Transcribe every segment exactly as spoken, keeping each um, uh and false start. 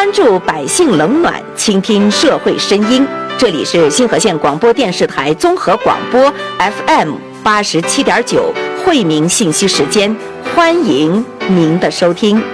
关注百姓冷暖，倾听社会声音。这里是新河县广播电视台综合广播 F M 八十七点九惠民信息时间，欢迎您的收听。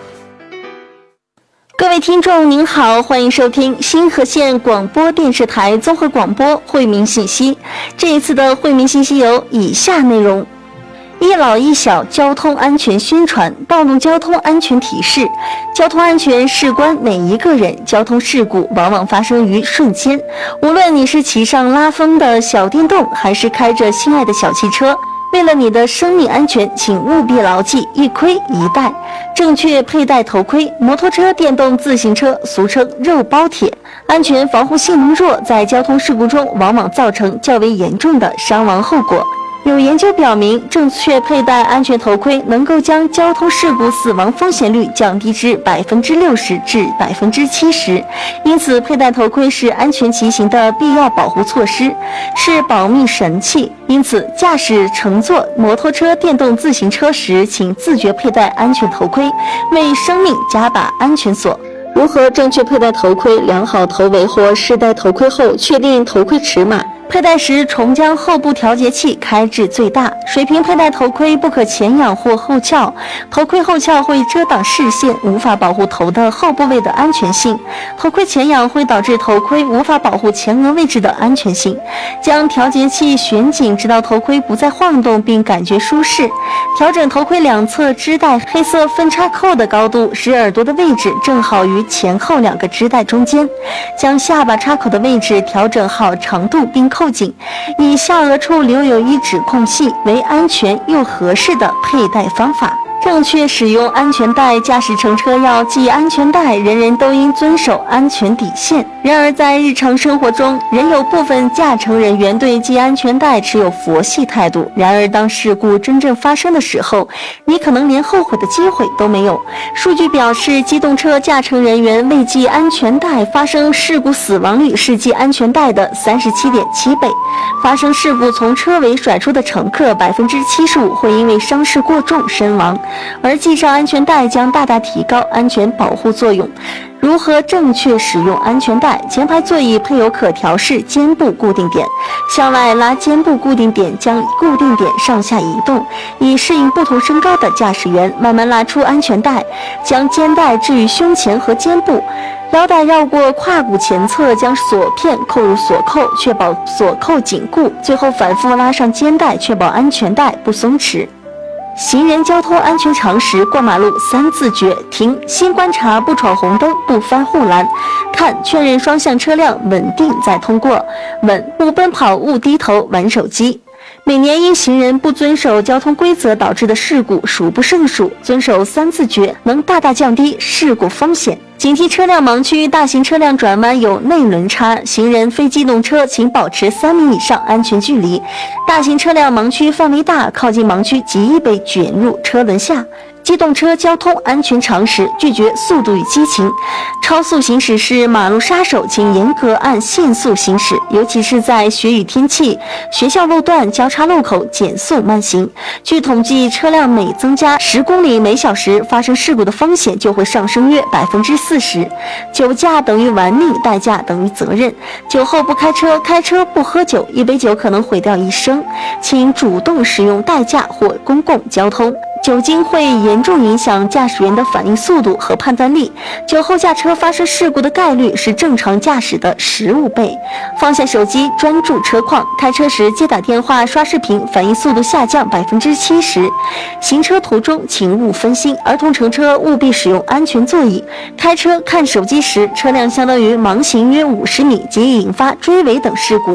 各位听众您好，欢迎收听新河县广播电视台综合广播惠民信息。这一次的惠民信息有以下内容：一老一小交通安全宣传，道路交通安全提示。交通安全事关每一个人，交通事故往往发生于瞬间。无论你是骑上拉风的小电动，还是开着心爱的小汽车，为了你的生命安全，请务必牢记一盔一带，正确佩戴头盔。摩托车、电动自行车俗称肉包铁，安全防护性能弱，在交通事故中往往造成较为严重的伤亡后果。有研究表明，正确佩戴安全头盔能够将交通事故死亡风险率降低至百分之六十至百分之七十。因此，佩戴头盔是安全骑行的必要保护措施，是保命神器。因此，驾驶乘坐摩托车、电动自行车时，请自觉佩戴安全头盔，为生命加把安全锁。如何正确佩戴头盔？量好头围或试戴头盔后，确定头盔尺码。佩戴时，重将后部调节器开至最大。水平佩戴头盔，不可前仰或后翘。头盔后翘会遮挡视线，无法保护头的后部位的安全性。头盔前仰会导致头盔无法保护前额位置的安全性。将调节器旋紧，直到头盔不再晃动并感觉舒适。调整头盔两侧织带黑色分叉扣的高度，使耳朵的位置正好于前后两个织带中间。将下巴插口的位置调整好长度并扣紧，以下额处留有一指空隙为安全又合适的佩戴方法。正确使用安全带，驾驶乘车要系安全带，人人都应遵守安全底线。然而在日常生活中，仍有部分驾乘人员对系安全带持有佛系态度。然而当事故真正发生的时候，你可能连后悔的机会都没有。数据表示，机动车驾乘人员未系安全带发生事故死亡率是系安全带的 三十七点七 倍。发生事故从车尾甩出的乘客 百分之七十五 会因为伤势过重身亡。而系上安全带将大大提高安全保护作用。如何正确使用安全带？前排座椅配有可调式肩部固定点，向外拉肩部固定点，将固定点上下移动，以适应不同身高的驾驶员。慢慢拉出安全带，将肩带置于胸前和肩部，腰带绕过胯骨前侧，将锁片扣入锁扣，确保锁扣紧固。最后反复拉上肩带，确保安全带不松弛。行人交通安全常识：过马路三自觉，停，先观察，不闯红灯，不翻护栏，看，确认双向车辆稳定再通过，稳，勿奔跑，勿低头玩手机。每年因行人不遵守交通规则导致的事故数不胜数，遵守三自觉能大大降低事故风险。警惕车辆盲区，大型车辆转弯有内轮差，行人非机动车请保持三米以上安全距离。大型车辆盲区范围大，靠近盲区极易被卷入车轮下。机动车交通安全常识：拒绝速度与激情，超速行驶是马路杀手，请严格按限速行驶，尤其是在雪雨天气、学校路段、交叉路口减速慢行。据统计，车辆每增加十公里每小时，发生事故的风险就会上升约百分之四十。酒驾等于玩命，代驾等于责任。酒后不开车，开车不喝酒，一杯酒可能毁掉一生。请主动使用代驾或公共交通。酒精会严重影响驾驶员的反应速度和判断力，酒后驾车发生事故的概率是正常驾驶的十五倍。放下手机，专注车况，开车时接打电话、刷视频，反应速度下降百分之七十。行车途中请勿分心，儿童乘车务必使用安全座椅。开车看手机时，车辆相当于盲行约五十米，极易引发追尾等事故。